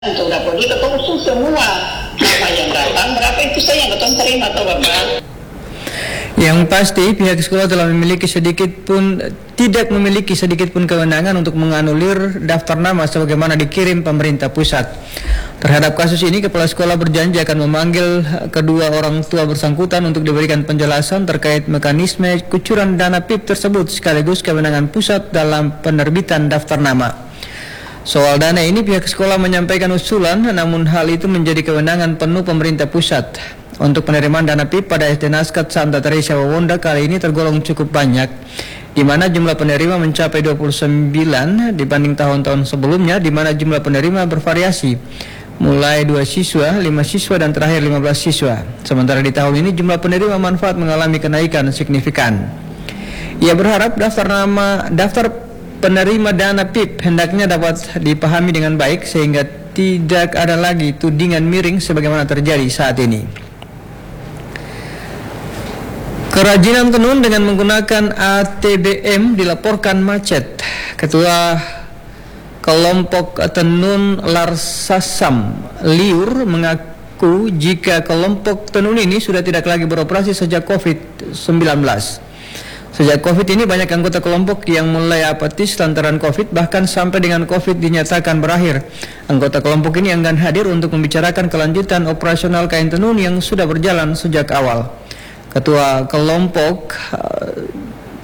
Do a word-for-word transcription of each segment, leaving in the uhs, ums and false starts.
Sudah pergi ketemu semua apa yang datang, berapa itu saya yang ketemu terima atau Bapak. Yang pasti pihak sekolah telah memiliki sedikit pun tidak memiliki sedikit pun kewenangan untuk menganulir daftar nama sebagaimana dikirim pemerintah pusat. Terhadap kasus ini, kepala sekolah berjanji akan memanggil kedua orang tua bersangkutan untuk diberikan penjelasan terkait mekanisme kucuran dana P I P tersebut sekaligus kewenangan pusat dalam penerbitan daftar nama. Soal dana ini pihak sekolah menyampaikan usulan, namun hal itu menjadi kewenangan penuh pemerintah pusat. Untuk penerimaan dana P I P pada S D Naskat Santa Teresa Wawonda kali ini tergolong cukup banyak, di mana jumlah penerima mencapai dua puluh sembilan dibanding tahun-tahun sebelumnya, di mana jumlah penerima bervariasi, mulai dua siswa, lima siswa, dan terakhir lima belas siswa. Sementara di tahun ini jumlah penerima manfaat mengalami kenaikan signifikan. Ia berharap daftar nama daftar penerima dana P I P hendaknya dapat dipahami dengan baik sehingga tidak ada lagi tudingan miring sebagaimana terjadi saat ini. Kerajinan tenun dengan menggunakan A T B M dilaporkan macet. Ketua kelompok tenun Larsasam Liur mengaku jika kelompok tenun ini sudah tidak lagi beroperasi sejak COVID sembilan belas. Sejak COVID ini banyak anggota kelompok yang mulai apatis lantaran COVID, bahkan sampai dengan COVID dinyatakan berakhir. Anggota kelompok ini enggan hadir untuk membicarakan kelanjutan operasional kain tenun yang sudah berjalan sejak awal. Ketua kelompok uh,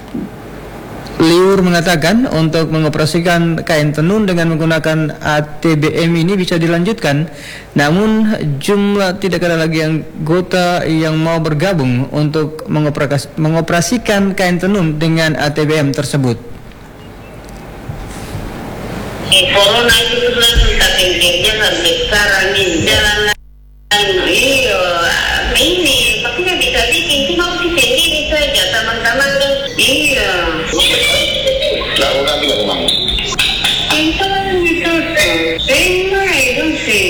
Liur mengatakan untuk mengoperasikan kain tenun dengan menggunakan A T B M ini bisa dilanjutkan, namun jumlah tidak ada lagi anggota yang mau bergabung untuk mengoperasi, mengoperasikan kain tenun dengan A T B M tersebut. Corona itu sudah kita tingginya sampai sekarang ini jalan iyo ini tapi nggak bisa bikin cuma di sini saja teman-teman iya. Lalu nanti bagaimana? Itu itu semua itu sih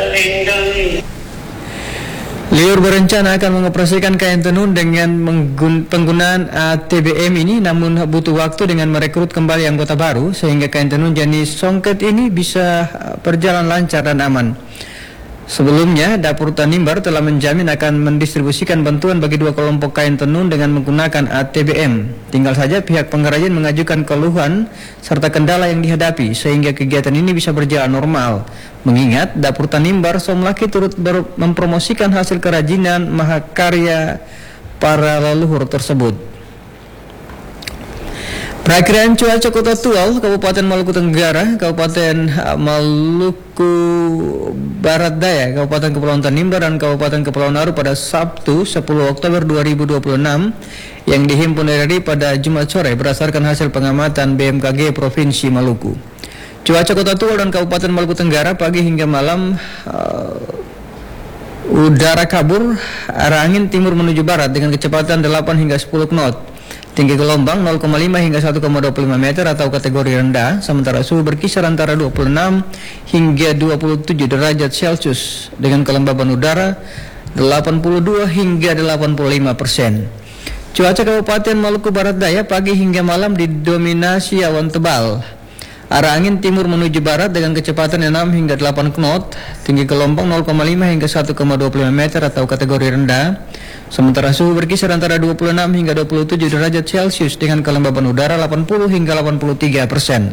Liur berencana akan mengoperasikan kain tenun dengan penggunaan A T B M ini, namun butuh waktu dengan merekrut kembali anggota baru sehingga kain tenun jenis songket ini bisa berjalan lancar dan aman. Sebelumnya, Dapur Tanimbar telah menjamin akan mendistribusikan bantuan bagi dua kelompok kain tenun dengan menggunakan A T B M. Tinggal saja pihak pengrajin mengajukan keluhan serta kendala yang dihadapi sehingga kegiatan ini bisa berjalan normal. Mengingat Dapur Tanimbar Somlaki turut mempromosikan hasil kerajinan mahakarya para leluhur tersebut. Perakiraan cuaca Kota Tual, Kabupaten Maluku Tenggara, Kabupaten Maluku Barat Daya, Kabupaten Kepulauan Tanimbar, dan Kabupaten Kepulauan Aru pada Sabtu sepuluh Oktober dua ribu dua puluh enam yang dihimpun R R I pada Jumat sore berdasarkan hasil pengamatan B M K G Provinsi Maluku. Cuaca Kota Tual dan Kabupaten Maluku Tenggara pagi hingga malam, uh, udara kabur, arah angin timur menuju barat dengan kecepatan delapan hingga sepuluh knot. Tinggi gelombang nol koma lima hingga satu koma dua lima meter atau kategori rendah, sementara suhu berkisar antara dua puluh enam hingga dua puluh tujuh derajat Celcius dengan kelembaban udara delapan puluh dua hingga delapan puluh lima persen. Cuaca Kabupaten Maluku Barat Daya pagi hingga malam didominasi awan tebal. Arah angin timur menuju barat dengan kecepatan enam hingga delapan knot, tinggi gelombang nol koma lima hingga satu koma dua lima meter atau kategori rendah. Sementara suhu berkisar antara dua puluh enam hingga dua puluh tujuh derajat Celcius dengan kelembaban udara delapan puluh hingga delapan puluh tiga persen.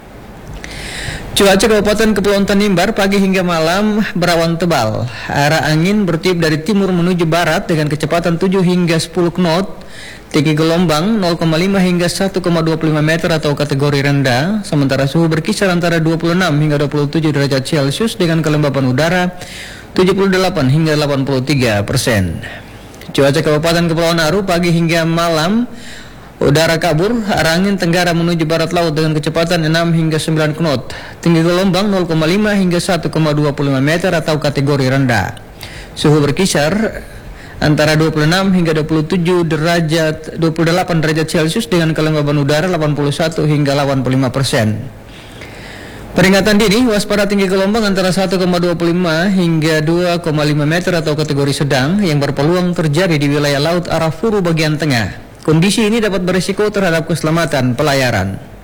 Cuaca Kabupaten Kepulauan Tanimbar pagi hingga malam berawan tebal. Arah angin bertiup dari timur menuju barat dengan kecepatan tujuh hingga sepuluh knot. Tinggi gelombang nol koma lima hingga satu koma dua lima meter atau kategori rendah. Sementara suhu berkisar antara dua puluh enam hingga dua puluh tujuh derajat Celcius dengan kelembaban udara tujuh puluh delapan hingga delapan puluh tiga persen. Cuaca Kabupaten Kepulauan Aru pagi hingga malam, udara kabur, arah angin tenggara menuju barat laut dengan kecepatan enam hingga sembilan knot. Tinggi gelombang nol koma lima hingga satu koma dua lima meter atau kategori rendah. Suhu berkisar antara dua puluh enam hingga dua puluh tujuh derajat dua puluh delapan derajat Celcius dengan kelembaban udara delapan puluh satu hingga delapan puluh lima persen. Peringatan dini waspada tinggi gelombang antara satu koma dua lima hingga dua koma lima meter atau kategori sedang yang berpeluang terjadi di wilayah laut Arafuru bagian tengah. Kondisi ini dapat berisiko terhadap keselamatan pelayaran.